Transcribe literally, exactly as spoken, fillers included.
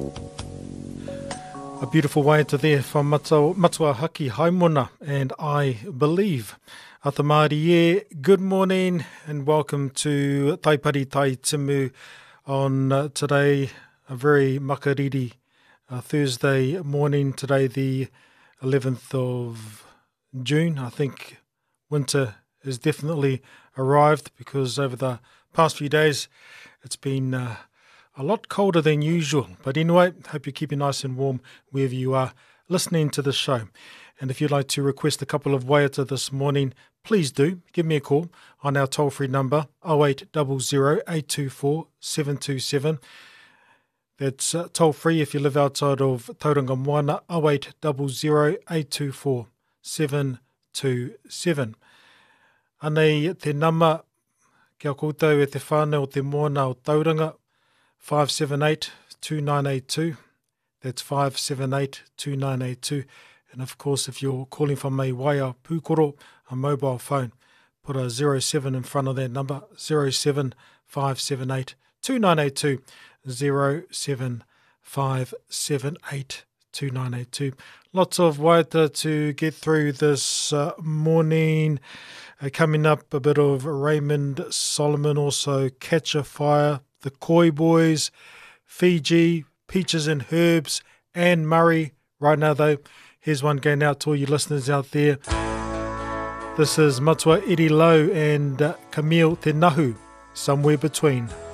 A beautiful waiata there from Matua, Matua Haki Haimona and I Believe. Ata Māori e, good morning and welcome to Taipari Tai Timu on uh, today, a very makariri uh, Thursday morning, today the eleventh of June. I think winter has definitely arrived because over the past few days it's been uh, a lot colder than usual. But anyway, hope you're keeping nice and warm wherever you are listening to the show. And if you'd like to request a couple of waiata this morning, please do. Give me a call on our toll-free number, oh eight hundred, eight two four, seven two seven. That's uh, toll-free if you live outside of Tauranga Moana, oh eight hundred, eight two four, seven two seven. Anei te nama kia koutou e te whānau o te moana o Tauranga, five seven eight, two nine eight two. That's five seven eight, two nine eight two. And of course, if you're calling from a waia pūkoro, a mobile phone, put a zero seven in front of that number, zero seven five seven eight, two nine eight two, zero seven five seven eight, two nine eight two. Lots of waiata to get through this uh, morning. Uh, coming up, a bit of Raymond Solomon, also Catch a Fire, the Koi Boys, Fiji, Peaches and Herbs, and Murray. Right now, though, here's one going out to all you listeners out there. This is Matua Iri Lau and uh, Camille Te Nahu, Somewhere Between.